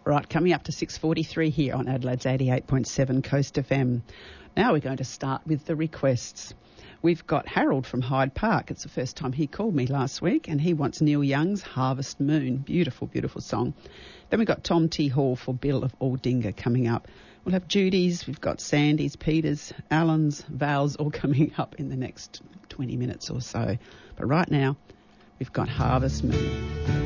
Right, coming up to 6:43 here on Adelaide's 88.7 Coast FM. Now we're going to start with the requests. We've got Harold from Hyde Park. It's the first time he called me last week, and he wants Neil Young's Harvest Moon. Beautiful, beautiful song. Then we've got Tom T. Hall for Bill of Aldinga coming up. We'll have Judy's, we've got Sandy's, Peter's, Alan's, Val's all coming up in the next 20 minutes or so. But right now, we've got Harvest Moon.